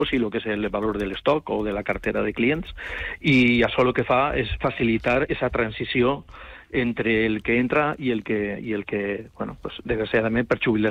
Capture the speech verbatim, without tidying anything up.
i el que és el valor de l'estoc o de la cartera de clients, i això el que fa és facilitar aquesta transició entre el que entra i el que, i el que bueno, pues, desgraciadament, per jubilació